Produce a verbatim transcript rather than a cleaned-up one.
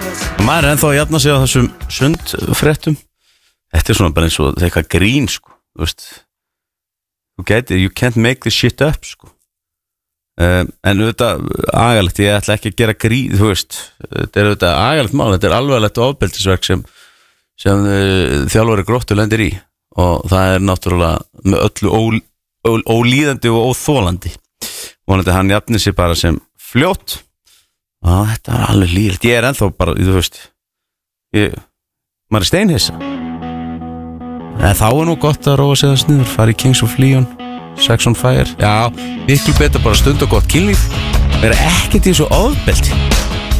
Maður er ennþá að jafna sig á þessum sundfréttum. Þetta er svona bara eins og eitthvað grín, sko. Þú veist, þú getur, you can't make this shit up, sko. Um, en auðvitað agalegt, ég ætla ekki að gera grín, þú veist, þetta er auðvitað agalegt mál, þetta er alveglegt ofbeldisverk sem, sem uh, þjálfari Gróttu lendir í og það er náttúrulega með öllu ó, ó, ólíðandi og óþólandi. Vonandi hann jafnir sig bara sem fljótt og þetta er alveg líðilegt. Ég er ennþá bara, þú veist, ég, maður er steinhissa. En þá er nú gott að róa sig þess niður, fara í Kings of Leon. Sex on Fire, já, miklu betur bara stund og gott kynlíf vera ekkert í þessu ofbeldi.